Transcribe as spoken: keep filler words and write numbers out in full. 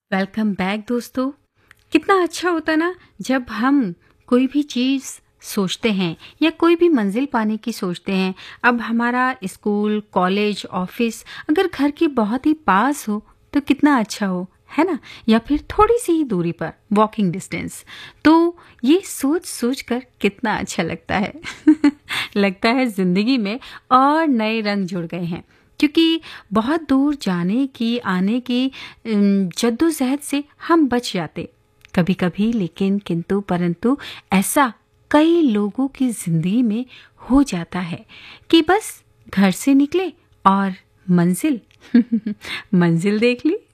Welcome back दोस्तों। कितना अच्छा होता ना जब हम कोई भी चीज़ सोचते हैं या कोई भी मंजिल पाने की सोचते हैं। अब हमारा स्कूल, कॉलेज, ऑफिस अगर घर के बहुत ही पास हो तो कितना अच्छा हो, है ना? या फिर थोड़ी सी ही दूरी पर, वॉकिंग डिस्टेंस। तो ये सोच सोच कर कितना अच्छा लगता है। लगता है जिंदगी में और नए रंग जुड़ गए हैं, क्योंकि बहुत दूर जाने की, आने की अम, जद्दोजहद से हम बच जाते कभी कभी। लेकिन किंतु परंतु ऐसा कई लोगों की जिंदगी में हो जाता है कि बस घर से निकले और मंजिल मंजिल देख ली।